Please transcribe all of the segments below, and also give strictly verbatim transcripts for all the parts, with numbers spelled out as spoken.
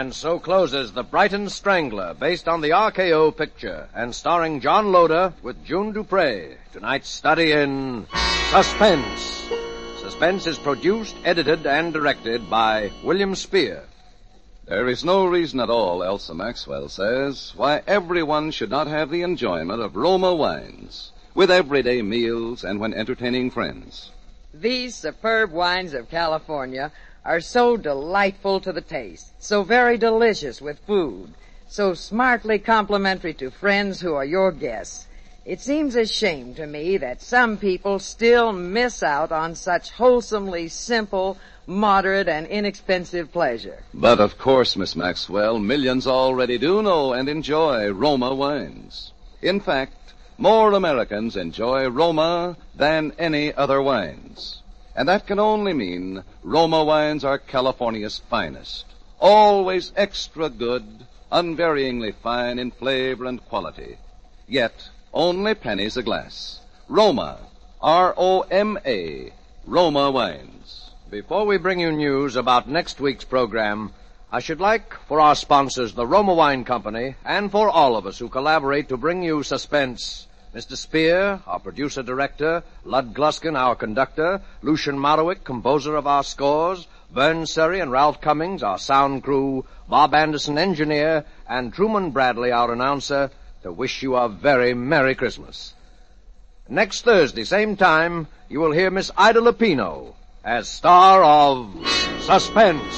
And so closes The Brighton Strangler, based on the R K O picture, and starring John Loder with June Dupre. Tonight's study in suspense. Suspense is produced, edited, and directed by William Spear. There is no reason at all, Elsa Maxwell says, why everyone should not have the enjoyment of Roma wines with everyday meals and when entertaining friends. These superb wines of California are so delightful to the taste, so very delicious with food, so smartly complimentary to friends who are your guests. It seems a shame to me that some people still miss out on such wholesomely simple, moderate, and inexpensive pleasure. But of course, Miss Maxwell, millions already do know and enjoy Roma wines. In fact, more Americans enjoy Roma than any other wines. And that can only mean Roma wines are California's finest, always extra good, unvaryingly fine in flavor and quality, yet only pennies a glass. Roma, R O M A, Roma wines. Before we bring you news about next week's program, I should like for our sponsors, the Roma Wine Company, and for all of us who collaborate to bring you suspense, Mister Spear, our producer-director, Lud Gluskin, our conductor, Lucian Marowick, composer of our scores, Vern Surrey and Ralph Cummings, our sound crew, Bob Anderson, engineer, and Truman Bradley, our announcer, to wish you a very Merry Christmas. Next Thursday, same time, you will hear Miss Ida Lupino as star of Suspense.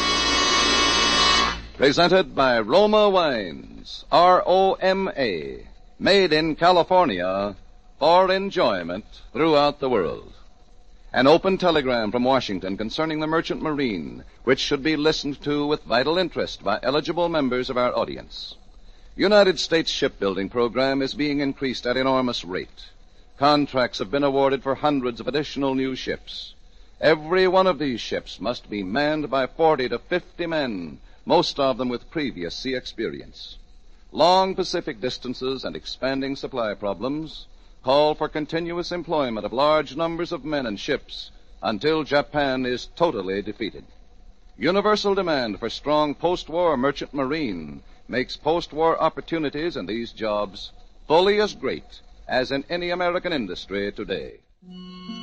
Presented by Roma Wines, R O M A. Made in California for enjoyment throughout the world. An open telegram from Washington concerning the merchant marine, which should be listened to with vital interest by eligible members of our audience. United States shipbuilding program is being increased at enormous rate. Contracts have been awarded for hundreds of additional new ships. Every one of these ships must be manned by forty to fifty men, most of them with previous sea experience. Long Pacific distances and expanding supply problems call for continuous employment of large numbers of men and ships until Japan is totally defeated. Universal demand for strong post-war merchant marine makes post-war opportunities in these jobs fully as great as in any American industry today.